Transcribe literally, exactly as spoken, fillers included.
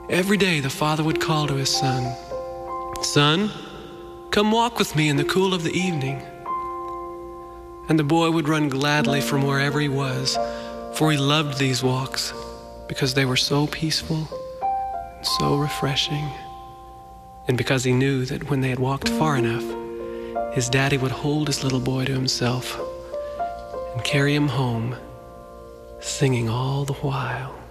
Every day the father would call to his son, "Son, come walk with me in the cool of the evening." And the boy would run gladly from wherever he was, for he loved these walks because they were so peaceful and so refreshing, and because he knew that when they had walked far enough, his daddy would hold his little boy to himself and carry him home, singing all the while.